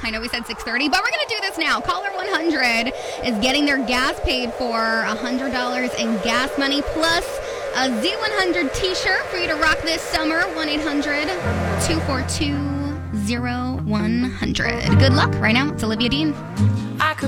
I know we said 6:30, but we're going to do this now. Caller 100 is getting their gas paid for, $100 in gas money, plus a Z100 t-shirt for you to rock this summer. 1-800-242-0100. Good luck. Right now, it's Olivia Dean.